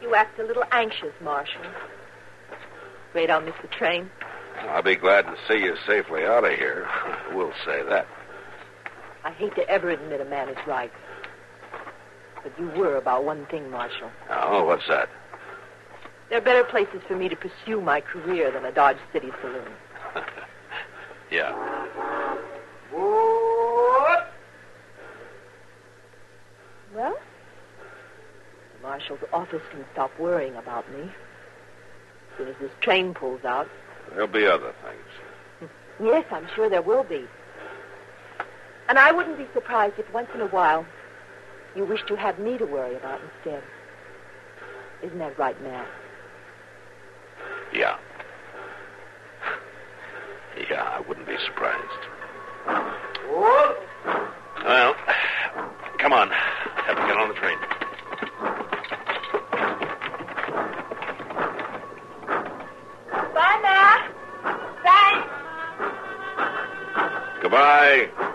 You act a little anxious, Marshal. Afraid I'll miss the train? I'll be glad to see you safely out of here. We'll say that. I hate to ever admit a man is right. But you were about one thing, Marshal. Oh, what's that? There are better places for me to pursue my career than a Dodge City saloon. Yeah. Well, the Marshal's office can stop worrying about me. As soon as this train pulls out. There'll be other things. Yes, I'm sure there will be. And I wouldn't be surprised if once in a while you wish to have me to worry about instead. Isn't that right, Matt? Yeah. Yeah, I wouldn't be surprised. Well, come on. Have to get on the train. Bye, Matt. Thanks. Goodbye.